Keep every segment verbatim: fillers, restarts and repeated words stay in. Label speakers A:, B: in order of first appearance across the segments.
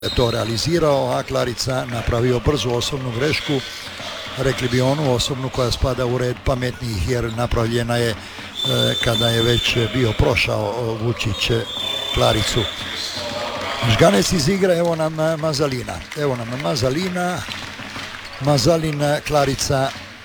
A: to realizirao, a Klarica napravio brzu osobnu grešku, rekli bi onu osobnu koja spada u red pametnijih, jer napravljena je e, kada je već bio prošao Vučić Klaricu. Žganec iz igre, evo nam Mazalina, evo nam Mazalina, Mazalin, Klarica,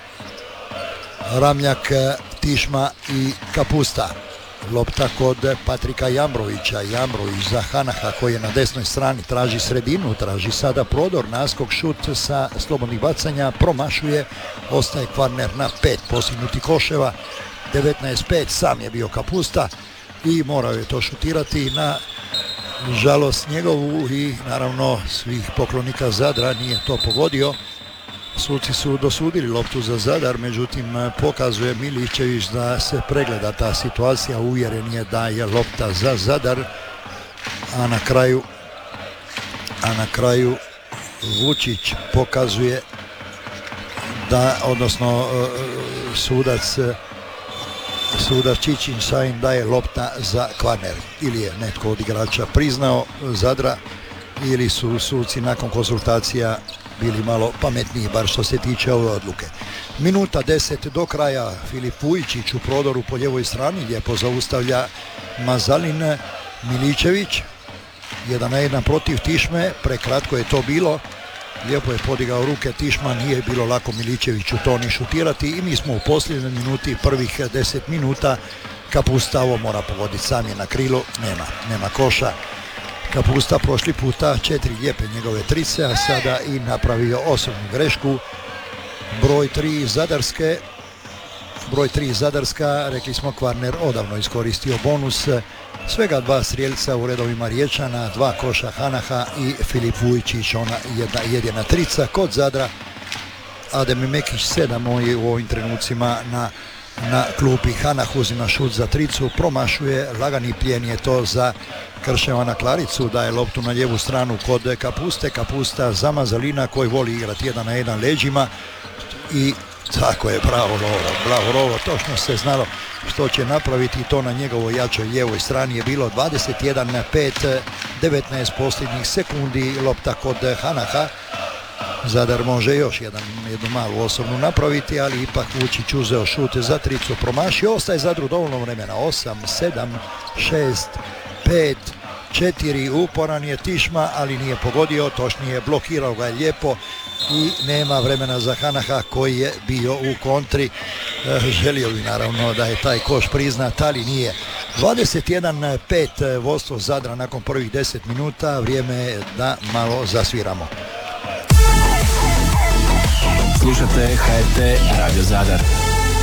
A: Ramljak, Tišma i Kapusta. Lopta kod Patrika Jambrovića, Jambrović za Hanaha koji je na desnoj strani, traži sredinu, traži sada prodor, naskok, šut sa slobodnih bacanja, promašuje, ostaje Kvarner na pet postignuti koševa, devetnaest pet, sam je bio Kapusta i morao je to šutirati na žalost njegovu i naravno svih poklonika Zadra, nije to pogodio. Suci su dosudili loptu za Zadar, međutim pokazuje Miličević da se pregleda ta situacija, uvjeren je da je lopta za Zadar, a na kraju a na kraju Vučić pokazuje da, odnosno sudac sudac Čičin Šajin da je lopta za Kvarner. Ili je netko od igrača priznao Zadra, ili su suci nakon konzultacija bili malo pametniji, bar što se tiče ove odluke. Minuta deset do kraja, Filip Vujičić u prodoru po ljevoj strani, lijepo zaustavlja Mazalin, Miličević, jedan na jedan protiv Tišme, prekratko je to bilo, lijepo je podigao ruke Tišma, nije bilo lako Miličeviću to ni šutirati i mi smo u posljednjoj minuti, prvih deset minuta, Kapusta ovo mora pogoditi, sam je na krilu, nema, nema koša. Kapusta prošli puta četiri lijepe njegove trice, a sada i napravio osobnu grešku. Broj tri Zadarske, broj tri Zadarska, rekli smo Kvarner odavno iskoristio bonus, svega dva strijelca u redovima Riječana, dva koša Hanaha i Filip Vujičić, ona jedna jedina trica kod Zadra. Adem Mekić sedam u ovim trenucima na na klupi. Hanah uzima šut za tricu, promašuje, lagani plijen je to za Krševana Klaricu, daje loptu na lijevu stranu kod Kapuste, Kapusta za Mazalina koji voli igrati jedan na jedan leđima i tako je, bravo Lovro, bravo Lovro, točno se znalo što će napraviti, to na njegovoj jačoj lijevoj strani je bilo dvadeset jedan na pet, devetnaest posljednjih sekundi, lopta kod Hanaha. Zadar može još jedan, jednu malu osobnu napraviti, ali ipak Vučić uzeo šut za tricu, promašio, ostaje Zadru dovoljno vremena, osam, sedam, šest, pet, četiri, uporan je Tišma, ali nije pogodio, točnije blokirao ga je lijepo i nema vremena za Hanaha koji je bio u kontri. E, želio bi naravno da je taj koš priznat, ali nije. dvadeset jedan pet vodstvo Zadra nakon prvih deset minuta, vrijeme je da malo zasviramo.
B: Slušate H R T Radio Zadar.